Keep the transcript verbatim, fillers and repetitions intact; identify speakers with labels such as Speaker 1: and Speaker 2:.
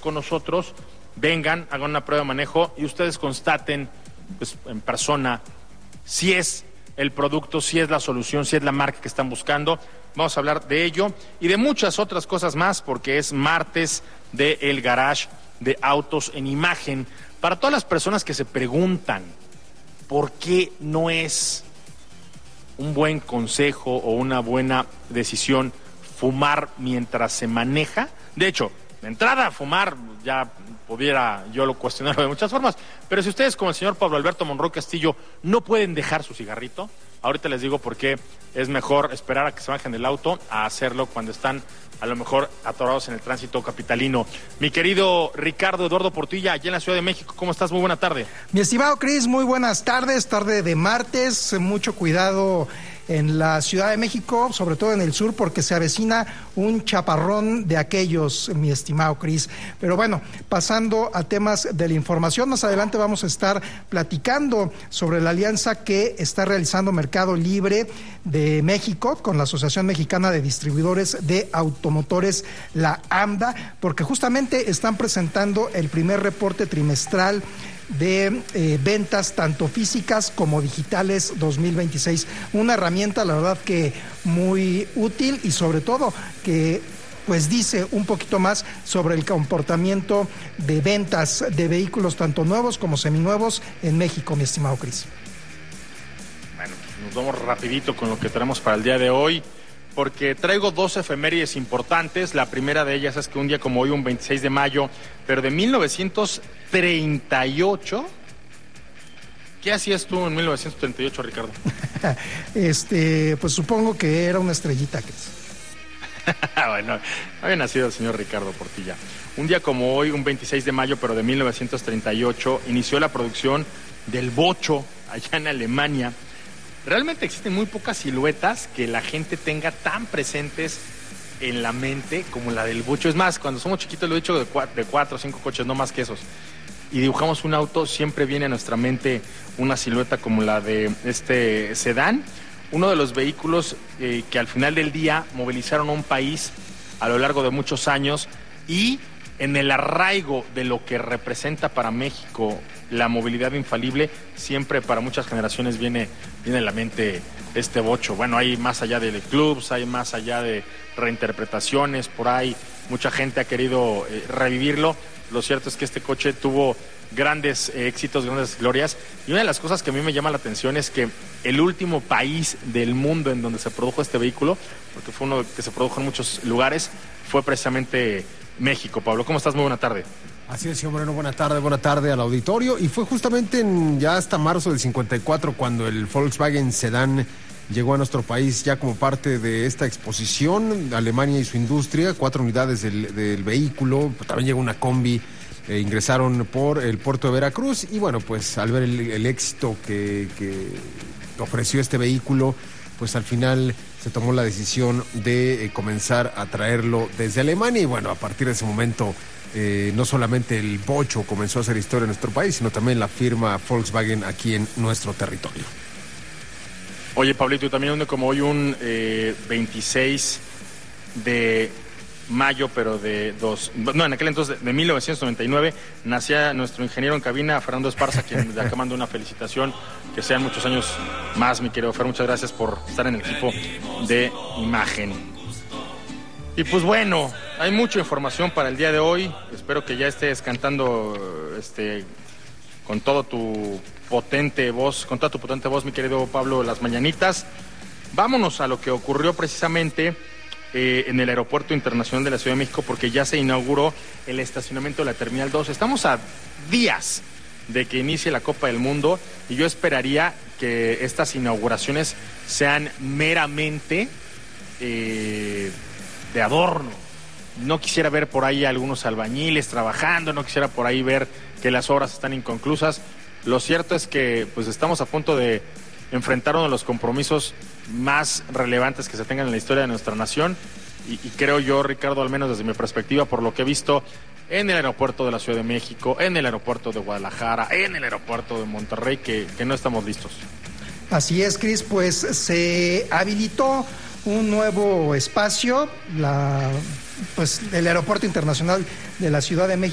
Speaker 1: con nosotros, vengan, hagan una prueba de manejo y ustedes constaten pues, en persona si es el producto, si es la solución, si es la marca que están buscando. Vamos a hablar de ello y de muchas otras cosas más porque es martes de El Garage de Autos en Imagen. Para todas las personas que se preguntan por qué no es un buen consejo o una buena decisión fumar mientras se maneja. De hecho, de entrada, fumar ya pudiera yo lo cuestionarlo de muchas formas, pero si ustedes, como el señor Pablo Alberto Monroy Castillo, no pueden dejar su cigarrito, ahorita les digo por qué es mejor esperar a que se bajen del auto a hacerlo cuando están a lo mejor atorados en el tránsito capitalino. Mi querido Ricardo Eduardo Portilla, allá en la Ciudad de México, ¿cómo estás? Muy buena tarde.
Speaker 2: Mi estimado Cris, muy buenas tardes, tarde de martes, mucho cuidado en la Ciudad de México, sobre todo en el sur, porque se avecina un chaparrón de aquellos, mi estimado Cris. Pero bueno, pasando a temas de la información, más adelante vamos a estar platicando sobre la alianza que está realizando Mercado Libre de México con la Asociación Mexicana de Distribuidores de Automotores, la AMDA, porque justamente están presentando el primer reporte trimestral de eh, ventas tanto físicas como digitales dos mil veintiséis. Una herramienta, la verdad, que muy útil y sobre todo que pues dice un poquito más sobre el comportamiento de ventas de vehículos tanto nuevos como seminuevos en México, mi estimado Cris.
Speaker 1: Bueno, nos vamos rapidito con lo que tenemos para el día de hoy, porque traigo dos efemérides importantes. La primera de ellas es que un día como hoy, un veintiséis de mayo, pero de mil novecientos treinta y ocho, ¿qué hacías tú en mil novecientos treinta y ocho, Ricardo?
Speaker 2: este, pues supongo que era una estrellita, Cris.
Speaker 1: Bueno, había nacido el señor Ricardo Portilla. Un día como hoy, un veintiséis de mayo, pero de mil novecientos treinta y ocho, inició la producción del bocho allá en Alemania. Realmente existen muy pocas siluetas que la gente tenga tan presentes en la mente como la del bocho. Es más, cuando somos chiquitos, lo he dicho, de cuatro, de cuatro o cinco coches, no más que esos, y dibujamos un auto, siempre viene a nuestra mente una silueta como la de este sedán, uno de los vehículos eh, que al final del día movilizaron a un país a lo largo de muchos años, y en el arraigo de lo que representa para México la movilidad infalible, siempre para muchas generaciones viene, viene a la mente este bocho. Bueno, hay más allá de clubs, hay más allá de reinterpretaciones, por ahí mucha gente ha querido eh, revivirlo. Lo cierto es que este coche tuvo grandes eh, éxitos, grandes glorias, y una de las cosas que a mí me llama la atención es que el último país del mundo en donde se produjo este vehículo, porque fue uno que se produjo en muchos lugares, fue precisamente México. Pablo, ¿cómo estás? Muy buena tarde.
Speaker 3: Así es, señor Moreno, buena tarde, buena tarde al auditorio. Y fue justamente en, ya hasta marzo del cincuenta y cuatro cuando el Volkswagen Sedán llegó a nuestro país ya como parte de esta exposición, Alemania y su industria, cuatro unidades del, del vehículo, también llegó una combi, eh, ingresaron por el puerto de Veracruz y bueno, pues al ver el, el éxito que, que ofreció este vehículo, pues al final se tomó la decisión de eh, comenzar a traerlo desde Alemania y bueno, a partir de ese momento eh, no solamente el bocho comenzó a hacer historia en nuestro país, sino también la firma Volkswagen aquí en nuestro territorio.
Speaker 1: Oye, Pablito, y también uno como hoy un eh, veintiséis de mayo, pero de dos, no, en aquel entonces de mil novecientos noventa y nueve, nacía nuestro ingeniero en cabina, Fernando Esparza, quien de acá mando una felicitación, que sean muchos años más, mi querido Fer, muchas gracias por estar en el equipo de Imagen. Y pues bueno, hay mucha información para el día de hoy, espero que ya estés cantando este con todo tu potente voz, con toda tu potente voz, mi querido Pablo, las mañanitas. Vámonos a lo que ocurrió precisamente eh, en el Aeropuerto Internacional de la Ciudad de México, porque ya se inauguró el estacionamiento de la Terminal dos. Estamos a días de que inicie la Copa del Mundo y yo esperaría que estas inauguraciones sean meramente eh, de adorno. No quisiera ver por ahí algunos albañiles trabajando, no quisiera por ahí ver que las obras están inconclusas. Lo cierto es que pues estamos a punto de enfrentar uno de los compromisos más relevantes que se tengan en la historia de nuestra nación y, y creo yo, Ricardo, al menos desde mi perspectiva, por lo que he visto en el aeropuerto de la Ciudad de México, en el aeropuerto de Guadalajara, en el aeropuerto de Monterrey, que, que no estamos listos.
Speaker 2: Así es, Cris, pues se habilitó un nuevo espacio, la, pues el Aeropuerto Internacional de la Ciudad de México.